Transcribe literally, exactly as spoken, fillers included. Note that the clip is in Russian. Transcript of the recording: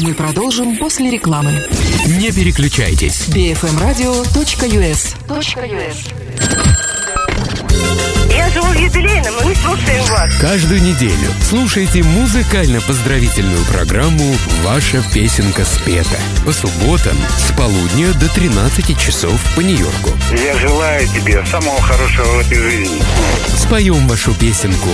Мы продолжим после рекламы. Не переключайтесь. би эф эм радио точка ю эс. Я живу в юбилейном, и мы слушаем вас. Каждую неделю слушайте музыкально-поздравительную программу «Ваша песенка спета». По субботам с полудня до тринадцати часов по Нью-Йорку. Я желаю тебе самого хорошего в этой жизни. Споем вашу песенку